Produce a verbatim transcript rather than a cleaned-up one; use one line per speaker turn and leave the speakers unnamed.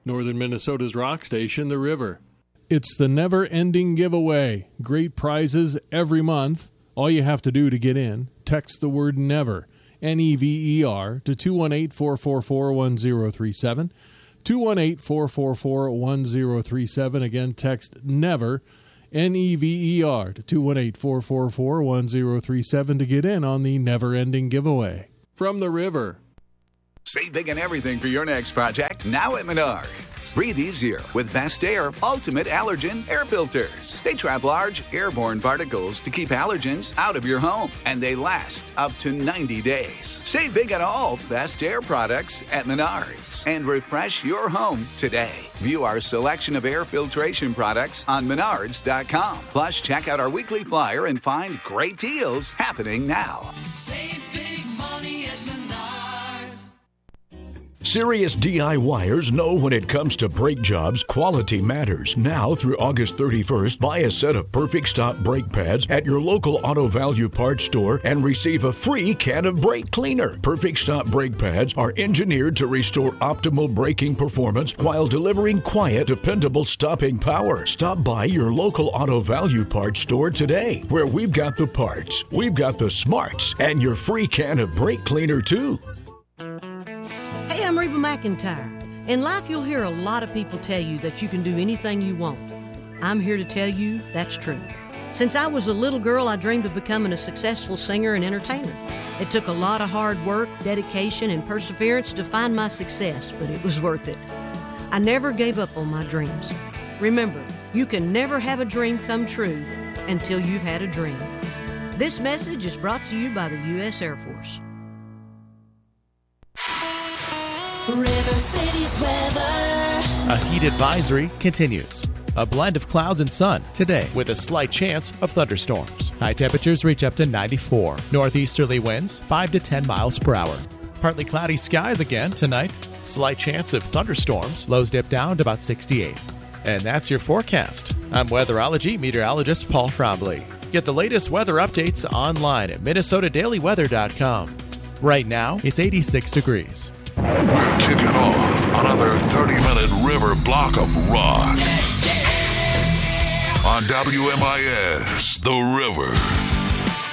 Northern Minnesota's rock station, The River. It's the never-ending giveaway. Great prizes every month. All you have to do to get in, text the word NEVER, N E V E R, to two one eight, four four four, one zero three seven. two one eight, four four four, one zero three seven. Again, text NEVER, N E V E R, to two one eight, four four four, one zero three seven to get in on the never-ending giveaway. From The River.
Save big on everything for your next project now at Menards. Breathe easier with Best Air Ultimate Allergen Air Filters. They trap large airborne particles to keep allergens out of your home, and they last up to ninety days. Save big on all Best Air products at Menards and refresh your home today. View our selection of air filtration products on menards dot com. Plus, check out our weekly flyer and find great deals happening now.
Save big money at Menards.
Serious DIYers know when it comes to brake jobs, quality matters. Now through August thirty-first, buy a set of Perfect Stop brake pads at your local Auto Value Parts store and receive a free can of brake cleaner. Perfect Stop brake pads are engineered to restore optimal braking performance while delivering quiet, dependable stopping power. Stop by your local Auto Value Parts store today, where we've got the parts, we've got the smarts, and your free can of brake cleaner too.
Hey, I'm Reba McEntire. In life, you'll hear a lot of people tell you that you can do anything you want. I'm here to tell you that's true. Since I was a little girl, I dreamed of becoming a successful singer and entertainer. It took a lot of hard work, dedication, and perseverance to find my success, but it was worth it. I never gave up on my dreams. Remember, you can never have a dream come true until you've had a dream. This message is brought to you by the U S Air Force.
River City's weather.
A heat advisory continues. A blend of clouds and sun today with a slight chance of thunderstorms. High temperatures reach up to ninety-four. Northeasterly winds five to ten miles per hour. Partly cloudy skies again tonight. Slight chance of thunderstorms. Lows dip down to about sixty-eight. And that's your forecast. I'm weatherology meteorologist Paul Trombley. Get the latest weather updates online at minnesota daily weather dot com. Right now, it's eighty-six degrees.
We're kicking off another thirty-minute river block of rock on W M I S, The River.